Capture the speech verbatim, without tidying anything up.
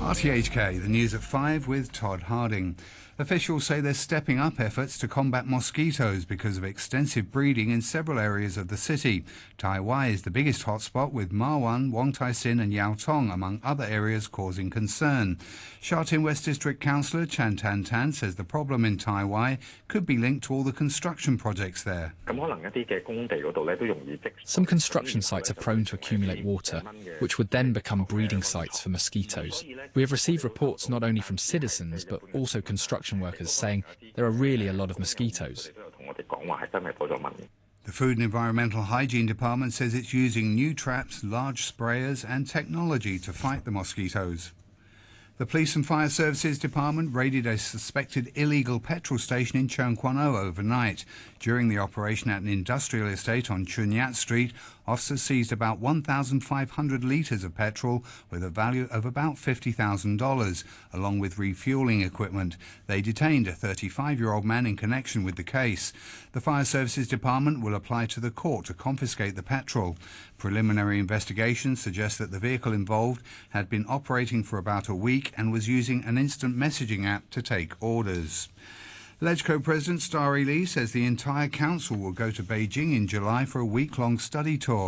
R T H K, the news at five with Todd Harding. Officials say they're stepping up efforts to combat mosquitoes because of extensive breeding in several areas of the city. Tai Wai is the biggest hotspot, with Ma Wan, Wong Tai Sin and Yau Tong among other areas causing concern. Sha Tin West District Councillor Chan Tan Tan says the problem in Tai Wai could be linked to all the construction projects there. Some construction sites are prone to accumulate water, which would then become breeding sites for mosquitoes. We have received reports not only from citizens but also construction workers saying there are really a lot of mosquitoes. The Food and Environmental Hygiene Department says it's using new traps, large sprayers and technology to fight the mosquitoes. The Police and Fire Services Department raided a suspected illegal petrol station in Cheung Kwan O overnight. During the operation at an industrial estate on Chun Yat Street, officers seized about one thousand five hundred litres of petrol with a value of about fifty thousand dollars, along with refuelling equipment. They detained a thirty-five-year-old man in connection with the case. The Fire Services Department will apply to the court to confiscate the petrol. Preliminary investigations suggest that the vehicle involved had been operating for about a week and was using an instant messaging app to take orders. LegCo President Starry Lee says the entire council will go to Beijing in July for a week-long study tour.